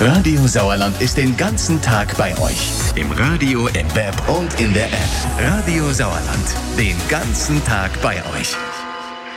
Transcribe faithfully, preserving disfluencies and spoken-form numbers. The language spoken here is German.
Radio Sauerland ist den ganzen Tag bei euch. Im Radio, im Web und in der App. Radio Sauerland. Den ganzen Tag bei euch.